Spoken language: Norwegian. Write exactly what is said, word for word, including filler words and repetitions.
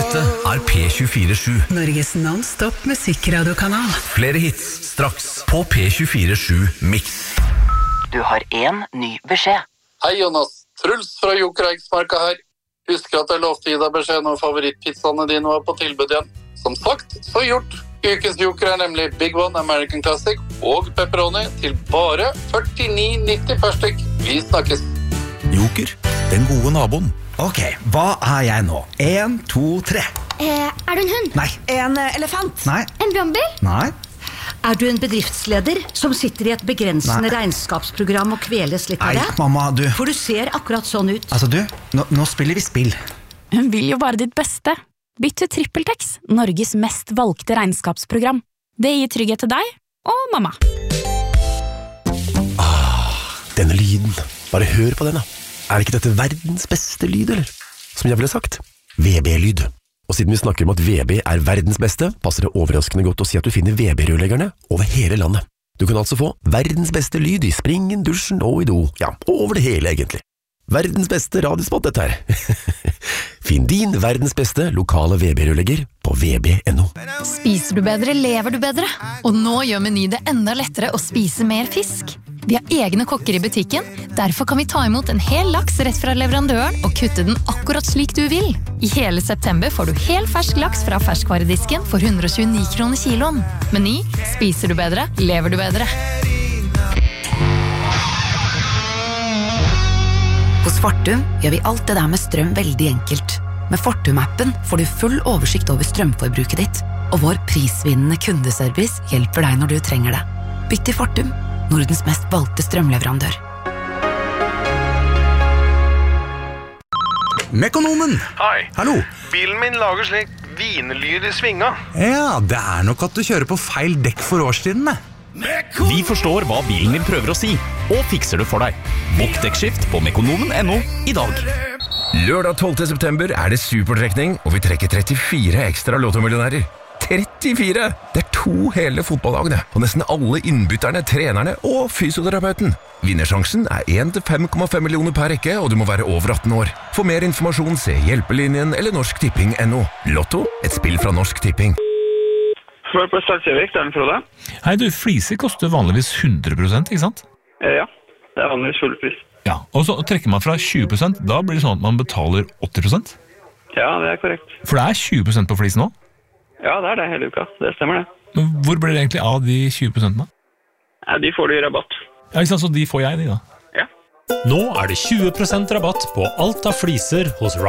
Dette er P tjuefire sju. Norges non-stop musikkradiokanal. Flere hits straks på P tjuefire sju Mix. Du har en ny beskjed. Hei Jonas, Truls fra Joker Eiksmarka her. Husker at jeg lovte å gi deg beskjed når favorittpizzaene dine var på tilbud igjen. Som sagt, så gjort. Ukens Joker er nemlig Big One American Classic og pepperoni til bare førtini nitti per stykk. Vi snakkes. Joker, den gode naboen. Ok, hva er jeg nå? En, to, tre. Eh, er du en hund? Nei. En uh, elefant? Nei. En brannbil? Nei. Er du en bedriftsleder som sitter i et begrensende Nei. regnskapsprogram og kveles litt av Nei, det? mamma, du. For du ser akkurat sånn ut. Altså du, nå, nå spiller vi spill. Hun vil jo bare ditt beste. Bytt til TrippelTex, Norges mest valgte regnskapsprogram. Det gir trygghet til deg og mamma. Ah, denne lyden. Bare hør på den da. Er ikke dette verdens beste lyd, eller? Som jeg ville sagt, V B-lyd. Og siden vi snakker om at V B er verdens beste, passer det overraskende godt å si at du finner V B-rørleggerne over hele landet. Du kan altså få verdens beste lyd i springen, dusjen og i do. Ja, over det hele egentlig. Verdens beste radiospot dette her. Finn din verdens beste lokale V B-rørlegger på v b punktum n o. Spiser du bedre, lever du bedre. Og nå gjør Meny det enda lettere å spise mer fisk. Vi har egne kokker i butikken, derfor kan vi ta imot en hel laks rett fra leverandøren og kutte den akkurat slik du vil. I hele september får du hel fersk laks fra ferskvaredisken for hundre og tjueni kroner kiloen. Meny, spiser du bedre, lever du bedre. Hos Fortum gjør vi alt det der med strøm veldig enkelt. Med Fortum-appen får du full oversikt over strømforbruket ditt, og vår prisvinnende kundeservice hjelper deg når du trenger det. Bytt til Fortum, Nordens mest valgte strømleverandør. Mekonomen! Hei. Hallo. Bilen min lager slik vinlyd i svinga. Ja, det er nok at du kjører på feil dekk for årstiden, med. Vi forstår hva bilen din prøver å si, og fikser det for deg. Bokk dekkskift på mekonomen punktum no i dag. Lørdag tolvte september er det supertrekning, og vi trekker trettifire ekstra lottomillionærer. trettifire! Det er to hele fotballagene, og nesten alle innbytterne, trenerne og fysioterapeuten. Vinnersjansen er en til fem komma fem millioner per rekke, og du må være over atten år. For mer informasjon, se Hjelpelinjen eller norsk tipping punktum no. Lotto, et spill fra Norsk Tipping. Svar på Stadsjøvik, det er den fra deg. Hei du, fliser koster vanligvis hundre prosent, ikke sant? Ja, det er vanligvis full pris. Ja, og så trekker man fra tjue prosent, da blir det sånn at man betaler åtti prosent? Ja, det er korrekt. For det er tjue prosent på flis nå? Ja, det er det hele uka, det stemmer det. Men hvor blir det egentlig av de tjue prosentene? Ja, de får du i rabatt. Ja, ikke sant, så de får jeg de da? Ja. Nå er det tjue prosent rabatt på alt av fliser hos